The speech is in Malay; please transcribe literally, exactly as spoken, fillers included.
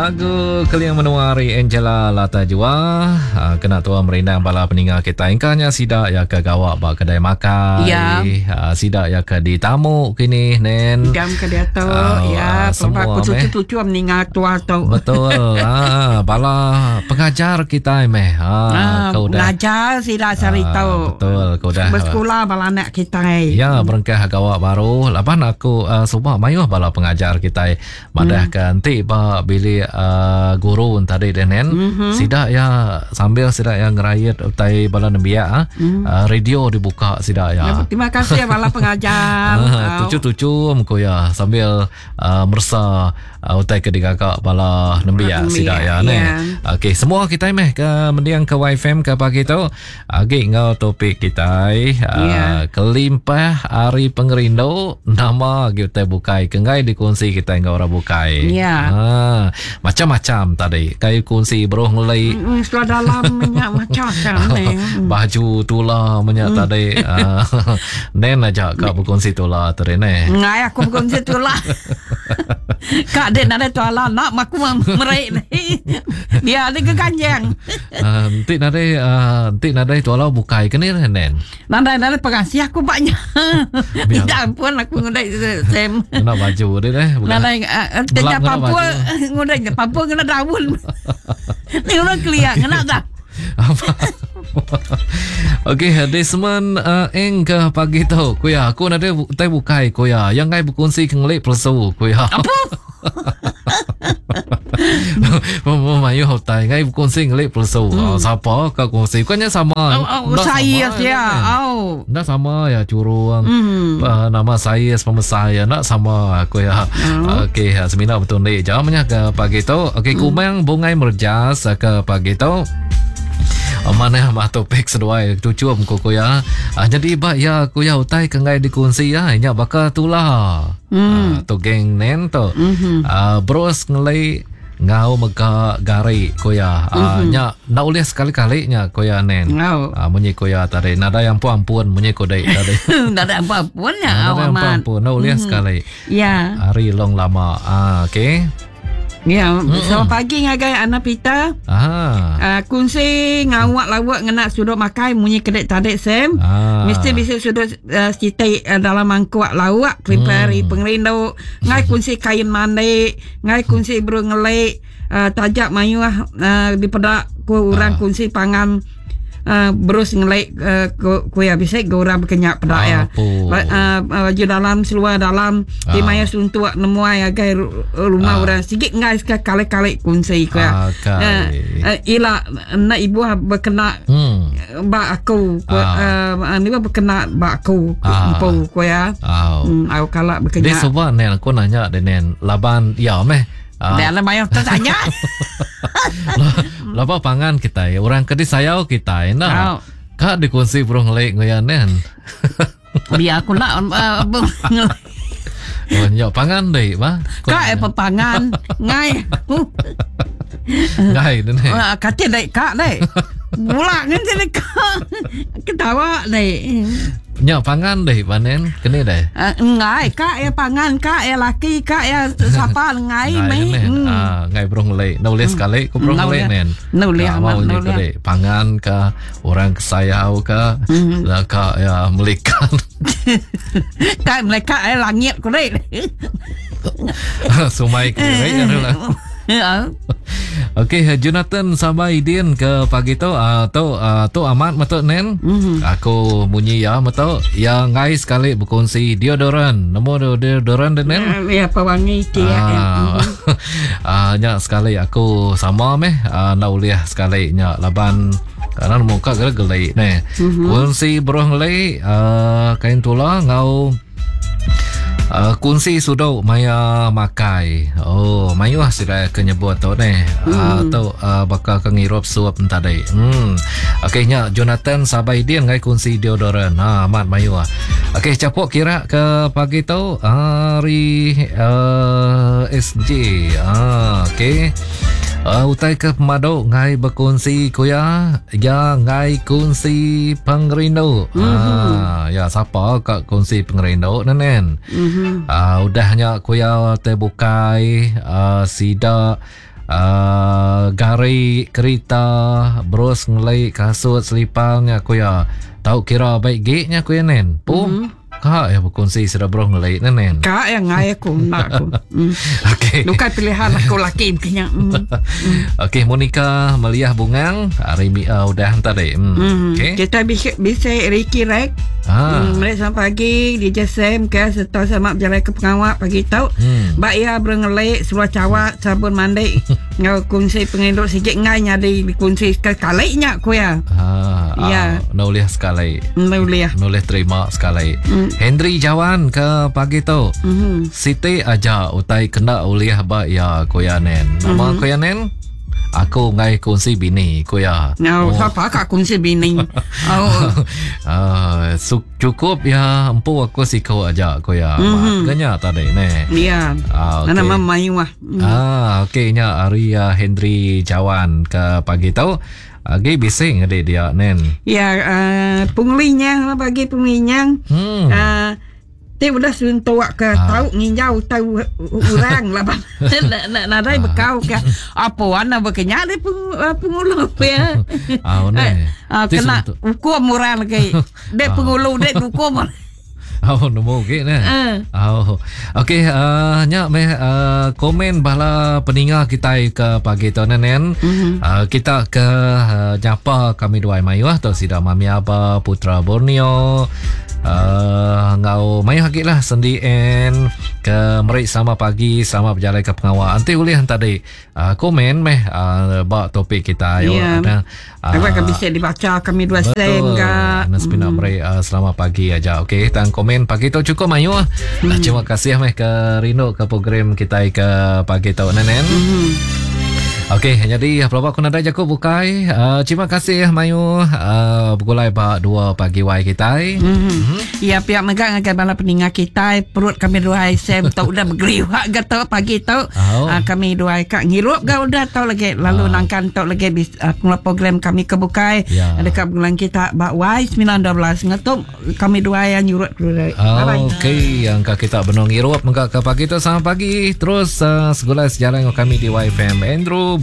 Lagu Keliang Menuari Angela Lata Jua uh, kena tua merindang bala peninggal kita. Ingkanya sidak ya ke gawak ba kedai makan. Ya. Uh, sidak ya ke di tamu kini nen. Dam ke dia tu. Uh, Ya. semua Aku meh. cucu-cucu meninggal tua tu. Betul. ah, bala pengajar kita meh. Ah, Ah, kau dah. ngajar sila cari Ah, tahu. betul, kau dah. Bersekolah bala anak kita. Ya, berengkah gawak baru. Lapan aku uh, subah mayuh bala pengajar kita. Madah Hmm. kan ti ba bili uh, guru tadi denen. Mhm. Sidak ya sambil sidak yang ngerayat utai bala nembia ah. Hmm. Uh, radio dibuka sidak ya. Terima kasih ya bala pengajar. Ah, tucu-tucu muko ya sambil uh, mersa uh, utai ke digagak bala nembia Nembia, sidak ya ne. ya. Okey, semua kita meh ke mendiang ke Y F M ke pagi tu. Agi ngau topik kita uh, Ya. kelimpah ari pengerindo nama kita bukai kengai dikunci kita ngau ora bukai. Ya. Ah, macam-macam tadi. Kai kunci bro ngelai Hmm, Setelah dalam minyak macam-macam ni. baju tula menyak tadi uh, nen aja kak berkongsi tula tadi ne. Ngai aku bukan situ lah. Kak dia nak tu ala nak aku mereik ni. Dia ada ke kanjeng. Uh, nanti nade uh, nanti nade tula bukai kini nen. Nanda nanda pengasih aku banyak. Biar- Tidak pun aku ngudai sem. Kena baju dia deh. bukan? Nanda tanya Gelap kena Papua baju. ngudai Papua kena daun. Ni orang kelia kena dah. Apa? Okey, Desmond uh, eng ke pagi tu. Kuya, aku nade tai bukai kuya. Yang ngai berkongsi kengelik pelsu kuya. Apa? Mama mayu hotai ngai berkongsi ngelik pelsu. Hmm. Uh, siapa kau kongsi? Bukannya sama. Oh, oh, Dah saya sama, ya. kan? Oh. Dah sama ya curung. Hmm. Uh, nama saya sama saya nak sama aku ya. Oh. Okey, semina betul ni. Jamnya ke pagi tu. Okey, kumang bungai merjas ke pagi tu. Mana mah topik seduai tucu amko ko ya. Ah, jadi ba ya ko ya utai kengai dikunci ya nya baka tula. Hmm. Ah, to geng nen to. Mhm. Ah, bros ngelai ngau mega gari ko ya. Ah, nya na ulias sekali-kali nya ko ya nen. Oh. Ah, munyi ko ya tadi nada yang ampun munyi ko dai tadi. Tak ada apa-apa ya Nada yang aman. ampun na ulias sekali. Ya. Hari long lama. Ah, okey. Ya, selamat pagi ngagai anak pita. Ah. Uh, kunci ngawak lawak ngena sudut makai munyi kedek tadek sem. Ah. Mesti bisa sudut uh, citai uh, dalam mangkuak lawak kelipari Hmm. pengerindo. Ngai kunci kain mandi, ngai kunci bro ngelek uh, tajak mayu uh, di pedak ku orang Ah. kunci pangan Uh, berus ngelek uh, ku, ku ya bisa ku orang berkenyak pedak ya. Apa? Uh, uh, baju dalam seluar dalam di Ah. maya suntuk nemu ya gai rumah Ah. orang sikit ngai kale-kale kunci ku ya. Ah, kali. Uh, uh, ila nak ibu ha berkena Hmm. ba aku ku Ah. uh, ni ba berkena ba aku Ah. empu ku ya. Oh. Hmm, aku kalak Dia berkenyak. sebab nen aku nanya dia nen laban ya meh. Ah, Dia lah maya tanya. lapa pangan kita ya orang kedis sayau kita ya Oh. nah. Kak dikunci burung lek ngoyan nen. Biar aku nak uh, ngelek. Oh nyok pangan deh bah. Kak eh pepangan ngai. Ngai nen. Uh, kata dek kak dek. Bulak kan jadi kak. Ketawa dek. Nyok pangan deh panen kene deh. Uh, ngai kak ya pangan kak ya laki kak ya siapa ngai Ngai mai. nen. Hmm. Ah ngai burung lek. Nulis sekali ku burung Nulis. lek nen. Nulis, Ah, mau amat, ni nulis. kede pangan ka orang kesayau ka. Hmm. Lah ka ya melikan. Kak mereka eh langit ku dek. Sumai kere adalah. Ya. Okey, Jonathan Sabaidin ke pagi tu uh, tu uh, tu amat matuk nen. Mhm. Aku bunyi ya matuk ya ngai sekali berkongsi deodoran. Nemu deodoran den nen. Ya pewangi dia. Ah, ah, nya sekali aku sama meh uh, nak uliah sekali nya laban karena muka gele gelai ne. Mhm. Kunci beruh gelai uh, kain tula ngau Uh, kunci sudo maya makai. Oh, mayu lah sira kenyebut tu ne. Uh, tu uh, bakal kengirop suap tadi. Hmm. Okey nya Jonathan Sabaidin ngai kunci deodoran. Ha amat mayu ah. Okey capuk kira ke pagi tu hari uh, S J. Ah okey. Uh, utai ke pemado ngai berkongsi kuya ya ngai kongsi pengerindo. Mhm. Ah ya siapa kak kongsi pengerindo nenen. Mhm. Ah udahnya kuya te bukai uh, sida uh, gari kereta bros ngelai kasut selipangnya aku ya tahu kira baik geknya aku ya nen. Oh. Mm-hmm. Kak ya berkongsi sudah bro ngelai nen. Kak yang ngai aku nak aku. Mm. Okey. Bukan pilihan aku laki punya. Mm. Okey, Monica Meliah Bungang hari uh, udah hantar deh. Mm. Mm. Okey. Kita bisa bisa Ricky Rek. Ah. Hmm, mereka sampai pagi di J S M ke serta sama berjalan ke pengawak pagi tahu. Hmm. Bak ya berengelek seluar cawak sabun mandi. Ngau kunci pengendok sikit ngai nyadi kunci sekali nya ku ya. Ah. Ya. Ah, nulis sekali. Nulis. Nulis terima sekali. Hmm. Henry Jawan ke pagi tu. Hmm. Siti aja utai kena uliah ba ya koyanen. Nama hmm. koyanen? Aku ngai kunci bini ko ya. No, oh. Siapa kak kunci bini? Oh. uh, cukup ya empu aku sih kau aja ko ya. Mm-hmm. Makanya tadi ne. Iya. Ah, okay. Nama Mayu ah. Mm. Ah, okey nya Arya Henry Jawan ke pagi tau. Agi bising ada dia nen. Ya, uh, punglinya bagi punglinya. Hmm. Uh, Dia udah suntuk ke ah. Tahu nginjau tahu orang lah bang. Nak nak dah bekau ke apa wana bekenya dia pengulu ya. Ah ne. Ah kena ukur moral ke. Dia pengulu dia ukur. Oh nombor ke ne. Oh. Okey uh, nya meh uh, komen bala peninga kita ke pagi tu nen. Mm-hmm. Uh, kita ke uh, nyapa kami dua mayu atau sida mami apa Putra Borneo. Uh, ngau mayu hakik lah sendi en ke merik sama pagi sama berjalan ke pengawal. Nanti boleh hantar di uh, komen meh uh, bak topik kita yo. Yeah. Ada uh, akan bisa dibaca kami dua sen ke. Naspina mm. merik uh, selama pagi aja. Okey, tang komen pagi tu cukup mayu. Mm. Uh, terima kasih meh ke Rino ke program kita ke pagi tu nenen. Mm. Okey, jadi pelawak aku nak jago bukai. Uh, terima kasih Mayu. Uh, Bukulai pak dua pagi wai kita. Mm-hmm. Mm-hmm. Ya, pihak megang akan bala peningat kita. Perut kami dua sem tau udah bergeriwak gato pagi tau. Oh. Uh, kami dua kak ngirup ga udah tau lagi. Lalu uh. nangkan tau lagi bis uh, program kami ke bukai. Yeah. Ada kat bulan kita bak wai sembilan dua belas ngatuk kami dua yang nyurut dulu. Oh, okey, yang kak kita benong ngirup mengka ke pagi tu sama pagi. Terus uh, segala sejalan kami di Y F M Andrew